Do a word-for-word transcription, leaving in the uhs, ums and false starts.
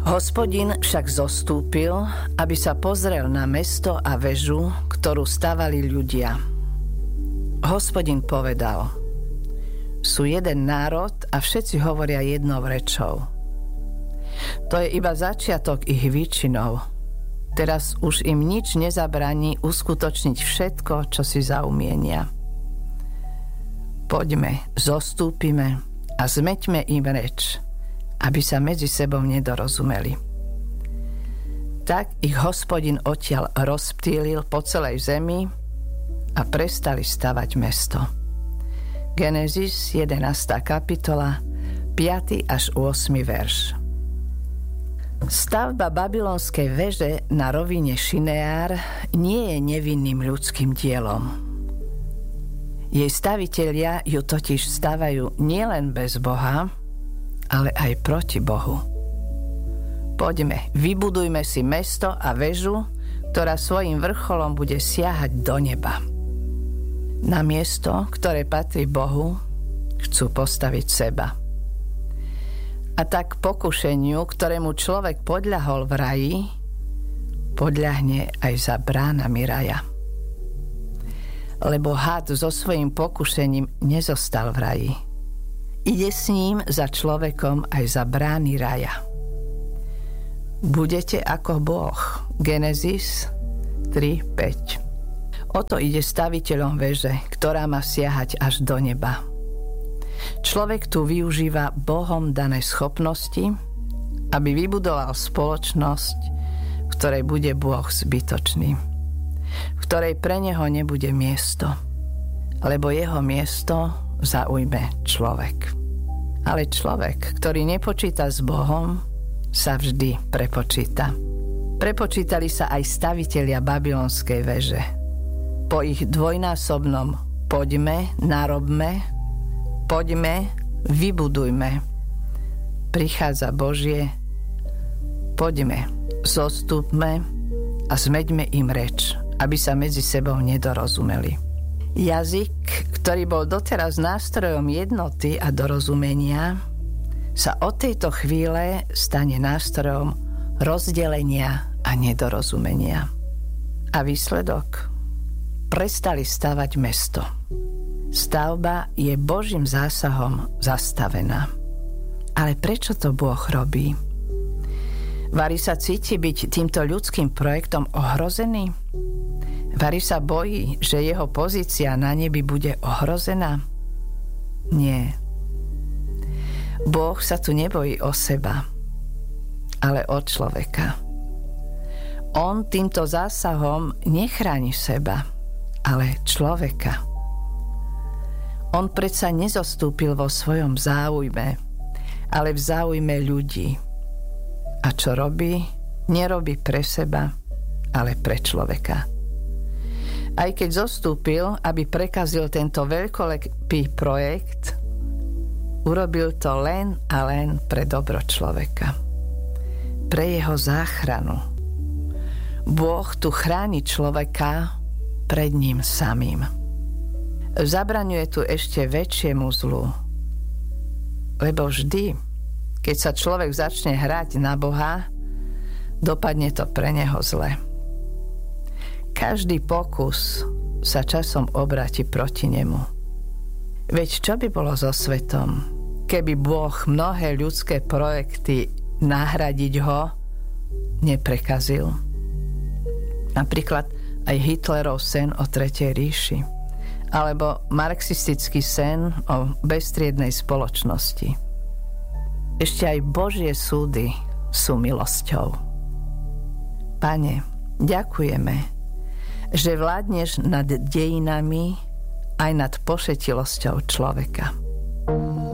Hospodin však zostúpil, aby sa pozrel na mesto a väžu, ktorú stavali ľudia. Hospodin povedal: sú jeden národ a všetci hovoria jednou rečou. To je iba začiatok ich výčinov. Teraz už im nič nezabráni uskutočniť všetko, čo si zaumienia. Poďme, zostúpime a zmeťme im reč, aby sa medzi sebou nedorozumeli. Tak ich Hospodin odtiaľ rozptýlil po celej zemi a prestali stavať mesto. Genesis jedenásta kapitola, piaty až ôsmy verš. Stavba babylonskej veže na rovine Šineár nie je nevinným ľudským dielom. Jej stavitelia ju totiž stavajú nielen bez Boha, ale aj proti Bohu. Poďme, vybudujme si mesto a väžu, ktorá svojim vrcholom bude siahať do neba. Na miesto, ktoré patrí Bohu, chcú postaviť seba. A tak pokušeniu, ktorému človek podľahol v raji, podľahne aj za bránami raja. Lebo had so svojím pokušením nezostal v raji. Ide s ním za človekom aj za brány raja. Budete ako Boh. Genesis tri päť. O to ide staviteľom veže, ktorá má siahať až do neba. Človek tu využíva Bohom dané schopnosti, aby vybudoval spoločnosť, v ktorej bude Boh zbytočný, v ktorej pre neho nebude miesto, lebo jeho miesto zaujme človek. Ale človek, ktorý nepočíta s Bohom, sa vždy prepočíta. Prepočítali sa aj stavitelia babylonskej veže. Po ich dvojnásobnom poďme, narobme, poďme, vybudujme, prichádza Božie: poďme, zostúpme a zmeďme im reč, aby sa medzi sebou nedorozumeli. Jazyk, ktorý bol doteraz nástrojom jednoty a dorozumenia, sa od tejto chvíle stane nástrojom rozdelenia a nedorozumenia. A výsledok? Prestali stavať mesto. Stavba je Božím zásahom zastavená. Ale prečo to Boh robí? Vari sa cíti byť týmto ľudským projektom ohrozený? Vari sa bojí, že jeho pozícia na nebi bude ohrozená? Nie. Boh sa tu nebojí o seba, ale o človeka. On týmto zásahom nechráni seba, ale človeka. On predsa nezostúpil vo svojom záujme, ale v záujme ľudí. A čo robí? Nerobí pre seba, ale pre človeka. Aj keď zostúpil, aby prekazil tento veľkolepý projekt, urobil to len a len pre dobro človeka. Pre jeho záchranu. Boh tu chráni človeka pred ním samým. Zabraňuje tu ešte väčšiemu zlu. Lebo vždy, keď sa človek začne hrať na Boha, dopadne to pre neho zle. Každý pokus sa časom obráti proti nemu. Veď čo by bolo so svetom, keby Boh mnohé ľudské projekty nahradiť ho neprekazil? Napríklad aj Hitlerov sen o Tretej ríši, alebo marxistický sen o beztriednej spoločnosti. Ešte aj Božie súdy sú milosťou. Pane, ďakujeme, že vládneš nad dejinami aj nad pošetilosťou človeka.